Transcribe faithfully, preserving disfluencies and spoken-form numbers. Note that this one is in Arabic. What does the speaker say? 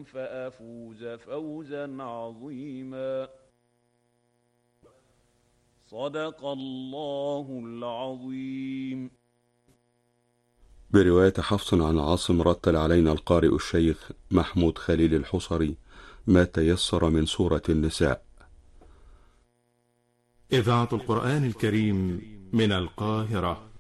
فأفوز فوزا عظيما. صدق الله العظيم. برواية حفص عن عاصم رتل علينا القارئ الشيخ محمود خليل الحصري ما تيسر من سورة النساء. إذاعة القرآن الكريم من القاهرة.